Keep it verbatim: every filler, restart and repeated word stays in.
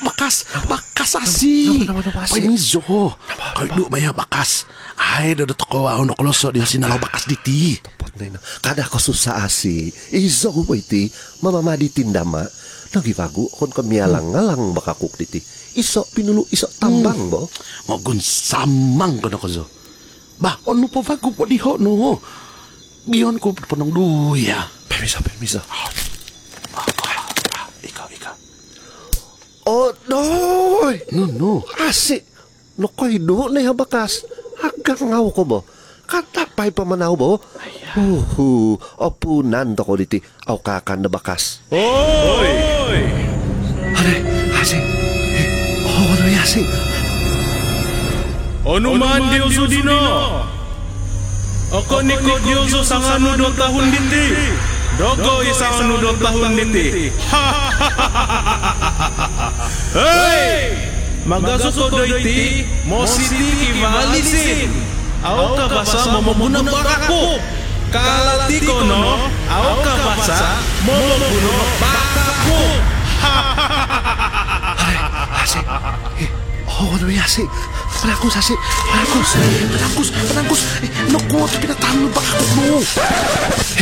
bakas, bakas asi. Nama, nama, nama, asi. Painizo. Ay, do maya bakas. Ay, dado to ko ano koloso di sinalaw bakas diti. Kada ko susah asi. Izo ko iti. Mamama di tindama. Nagibago kon kamialang-alang bakakuk diti. Iso pinulu iso tambang bo. Mogun samang ko na ko zo. Ba, ano pa bago po diho no? Biyon ko punong duya. Permiso, permiso. Ikaw, ikaw. Oh, noy! No, no. Asi, no ko'y do na yung bakas. Hanggang ngaw ko mo. Katapay pa manaw mo. Uhu, opunan to ko diti. Aw kakan na bakas. Oy! Hane, asi. Oh, ano yasi? Ano man Diyoso dino? Ako ni ko Diyoso sang ano do tahun diti. Dogo isang ano do tahun diti. Hey! Magasuko do iti, mo siti kivalisin. Aw ka basa mamabunag bakako. Kalati ko no, aw ka basa mamabunag bakako. Asi. Oh, ano yasi? Panakus, asi. Panakus. Penangkus, penangkus. Eh, naku, ito pinatalo ba ako mo?